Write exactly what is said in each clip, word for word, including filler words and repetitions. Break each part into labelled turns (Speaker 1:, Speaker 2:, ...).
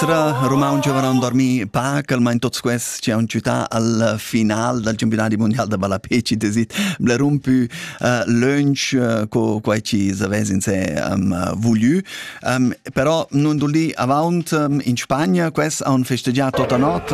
Speaker 1: L'altra Romaun Giovanon dormi pac, almeno tots questi c'è un città al final del campionato mondiale da Balapeci desit blerum più uh, lunch uh, co quai ci savesi in sé um, uh, voulu um, però non dulli avant um, in Spagna quest ha un festeggiato tutta notte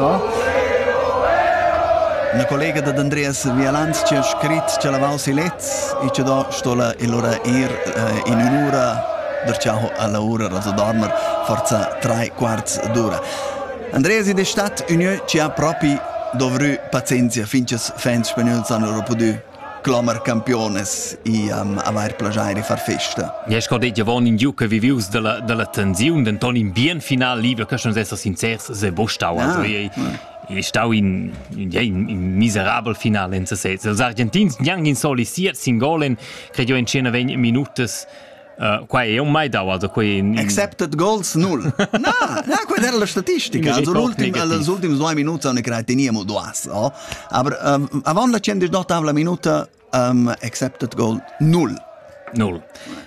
Speaker 1: una collega da Andreas Vialanz ci ha scritto ce l'avao silez e ci do stola e l'ora ir uh, in un'ora ciao alla ora also dormer forza tre quarts d'ora. Andreas in stat unio ci ha proprio dovru pazienza finches fans spagnols hanno loro potuto clamar campiones e um, aver plagiare far festa.
Speaker 2: Ja, ich gerade ja in giù che vivius della della tensione, denn ton in bien final livre che schon essere sincers se bostau also io io stau in in in, in miserabel finale in se. Els argentins niang in solisiert sin golen, credo in cena venti minutes. Uh, qua è un mai dato, also qua in...
Speaker 1: Accepted goals null. No, no, quella era la statistica. Also l'ultimo, alle ultime due minuti hanno creato teniamo due. Oh? Aber um, avant la cento diciotto la minuta um, accepted goal null.
Speaker 2: Null.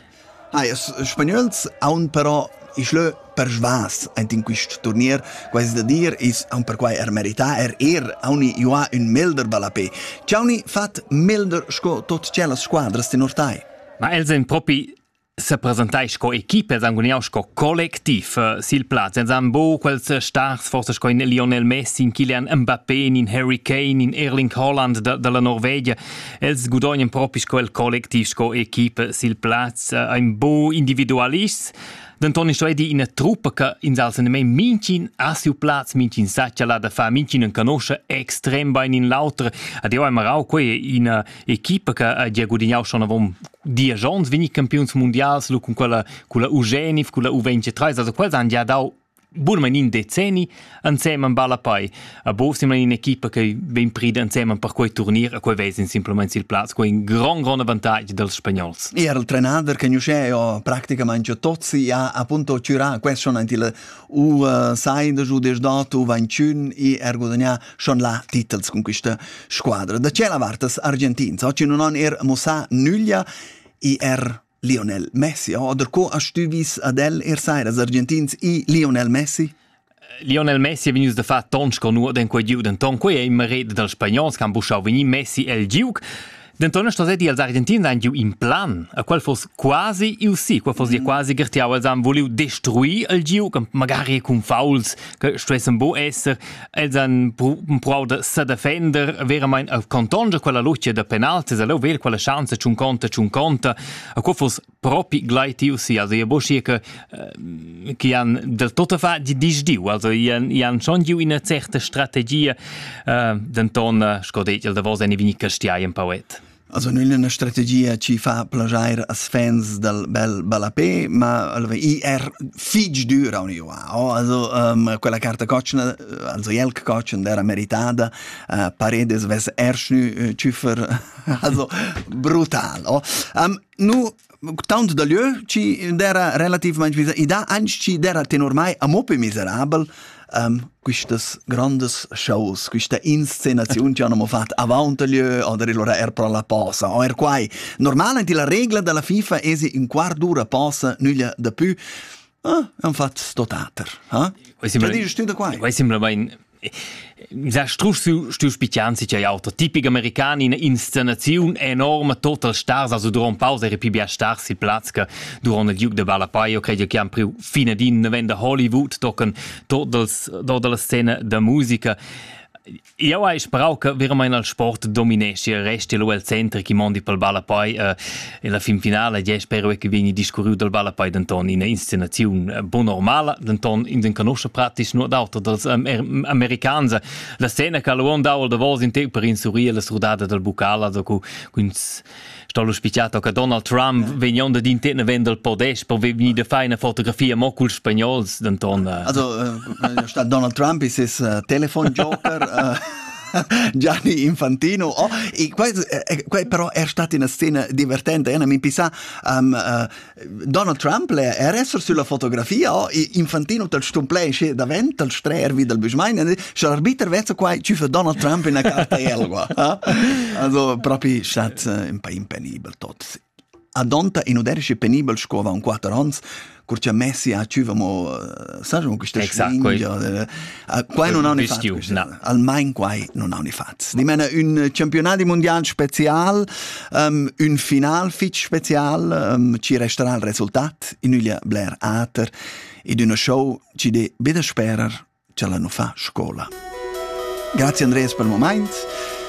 Speaker 1: Ah, gli spagnols hanno però i schlö per svas in questo turnier, quasi da dire, is un per quai er merita er er auni ua un milder balapé. Ciauni fat milder sco tot c'è la squadra sti nortai.
Speaker 2: Ma els en propri se presentais co equipe, els anguniaus co collectiv uh, sil plaz. Els han bo quels stars, forse co in Lionel Messi, in Kylian Mbappé, in Harry Kane, in Erling Haaland de, de la Norvegia. Els gudoinen propis co el collectiv co equipe sil plaz. Uh, ein bo individualist. D'Antoni sto edi in a truppa che in salsenement mincin a siu plaz, mincin saccia la da fa, mincin en conosce extrem bain in l'autre. Ad io amarau quei in a equipa che a dia gudignau schon avon diez ans vini campions mondials, lu con quella quella Ugenif, quella U ventitré, also quels han ja dau buon in decenni insieme in Balapai. A bo siamo in equipa che ben prida insieme per quei turnier, a quei vesen simplement il plaz, quei un gran gran vantaggio dels spagnols.
Speaker 1: E era il trenador che non c'è o praticamente tutti ha appunto ciurà questo anche il U sei da giù desdato U ventuno e er guadagna schon la titels con questa squadra. Da c'è la vartas argentins, oggi non han er Musa Nuglia e er Lionel Messi, oder co hast du vis adel er sai as argentins e Lionel Messi?
Speaker 2: Lionel Messi è venuto da fare tonco nur den quei giu, den ton quei è in rede del spagnol, can buschau veni Messi el giu. Den ton sto sedi als argentins han giu in plan, a qual fos quasi il sì, qual fos mm. quasi gertiau els han voliu destruir el giu, magari con fouls, che stressen bo esser, els han prou de se defender, vera mein a contonge quella luce de penalti, se leu ver quella chance ciun conta ciun conta, a qual fos propi gleit il sì, also io boschi che uh, che han del tutto fa di disdiu, also i han i han schon giu in a certa strategia, uh, den ton uh, scodet el de vos eni vini castiai un pauet.
Speaker 1: Also non è una strategia ci fa plagiare as fans del bel Balapé, ma i er fig dura un io. Oh, also um, quella carta coachna, also jelk coachn era meritada, uh, Paredes ves erschnu uh, cifer, also brutal. Oh. Um, nu tant da lieu ci dera relativamente i da anch ci dera tenormai a mope miserabel. Um, quistas grandes shows, questa inscenazione che hanno fatto avanti lieu o allora er pro la posa o er quai normalmente la regola della FIFA è in quarta d'ora posa nulla da più ah, hanno fatto sto tater ah? Che dici tu da quai?
Speaker 2: Quai sembra ben sa strus stu spicianzi c'è auto tipico americani in inscenazione enorme total stars also durant pausa era più stars si platz che durant il giug de Balapai io credo che han più fine din vende Hollywood tocken totals della scena da musica. Io ho sperato che veramente il sport dominasse il resto del centro che mondi per il Balapai e uh, la fin finale io spero che vieni discorruto del Balapai d'anton in inscenazione buon normale d'anton in den conosce pratisch nur d'auto dels um, er, americans la scena che lo andavo da vos in te per insurire la srodata del bucala also cu quins sto lo spicciato che Donald Trump yeah. venion da d'interne vende il podes per venire da fare una fotografia mo cul spagnols d'anton uh.
Speaker 1: Also uh, sta Donald Trump is his uh, telephone joker uh, Gianni Infantino oh, e qua, eh, qua però è stata una scena divertente eh, mi pensa um, uh, Donald Trump è resto sulla fotografia oh, e Infantino del stumplesce davanti al strervi del Busmain e l'arbiter vezzo qua ci fa Donald Trump in una carta elgua eh? Also proprio è stato un po' impenibile tutto adonta in uderische penibel scova un quattro ans, curcia Messi a civamo, sai mo questa
Speaker 2: svingia.
Speaker 1: Qua non ha ni fatto, almeno qua non ha ni fatto. Di mena un campionato mondiale special, um, un final fit special, um, ci resterà il risultato in Ulia Blair Ater ed una show ci de beda sperar ce la no fa scuola. Grazie Andreas per il momento.